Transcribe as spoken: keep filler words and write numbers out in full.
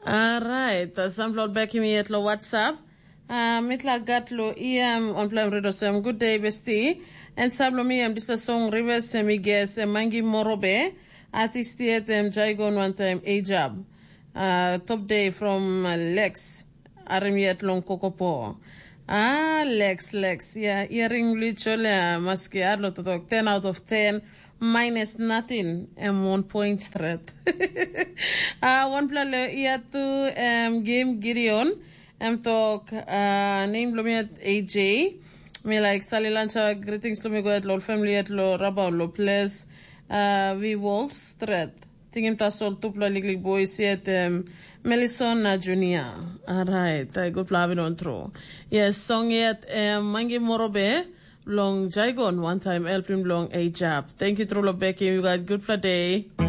All right. The sample back me at lo WhatsApp. Uh, mitla gatlo iam on plan redo sem good day bestie. And sablo mi am disla song rivers semi guess mangi morobe. Artisti at em jaigon one time ajab. Uh, top day from uh, Lex. Arimiet long kokopo. Ah, Lex, Lex. Yeah, earring literally maski arlo to talk ten out of ten. Minus nothing and one point straight. uh, one player here to um, game Gideon. I'm talk uh, name lo at A J. Me like Sally Lancha greetings to me go at lo family at lo raba lo place. Uh, we wolf straight. Tingim ta sol tupla lig boys yet um, Melisona Junior. Alright, I go plavin on through. Yes, song yet um, Mangi Morobe. Long Jaigon one time help him long a job. Thank you, Trullo Becky. You got good for day.